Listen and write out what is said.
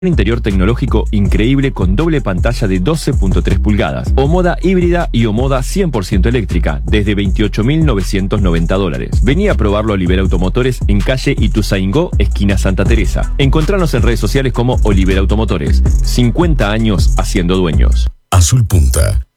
Un interior tecnológico increíble con doble pantalla de 12.3 pulgadas, o moda híbrida y o moda 100% eléctrica, desde $28.990. Vení a probarlo a Olivera Automotores en calle Ituzaingó, esquina Santa Teresa. Encontranos en redes sociales como Olivera Automotores. 50 años haciendo dueños. Azul Punta.